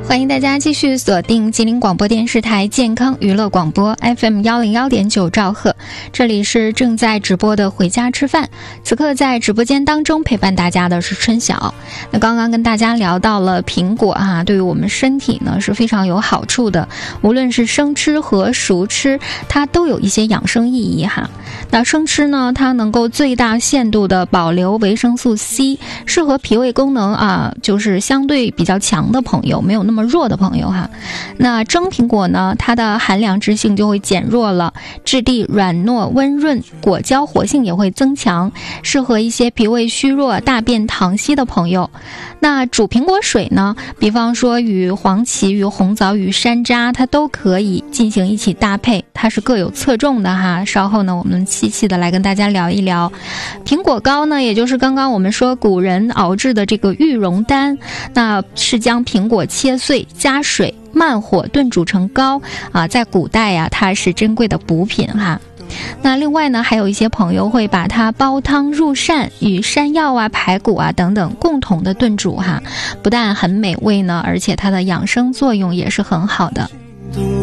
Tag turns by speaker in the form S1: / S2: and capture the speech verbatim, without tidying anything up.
S1: 欢迎大家继续锁定吉林广播电视台健康娱乐广播 F M 一零一点九兆赫，这里是正在直播的回家吃饭。此刻在直播间当中陪伴大家的是春晓。那刚刚跟大家聊到了苹果啊，对于我们身体呢是非常有好处的，无论是生吃和熟吃，它都有一些养生意义哈。那生吃呢，它能够最大限度的保留维生素 C， 适合脾胃功能啊，就是相对比较强的朋友，没有那么弱的朋友哈。那蒸苹果呢，它的寒凉之性就会减弱了，质地软糯温润，果胶活性也会增强，适合一些脾胃虚弱、大便溏稀的朋友。那煮苹果水呢，比方说与黄芪、与红枣、与山楂，它都可以进行一起搭配，它是各有侧重的哈。稍后呢，我们细细的来跟大家聊一聊苹果糕呢，也就是刚刚我们说古人熬制的这个玉容丹，那是将苹果切碎加水慢火炖煮成糕啊，在古代呀、啊，它是珍贵的补品哈。那另外呢，还有一些朋友会把它煲汤入膳，与山药啊、排骨啊等等共同的炖煮哈，不但很美味呢，而且它的养生作用也是很好的。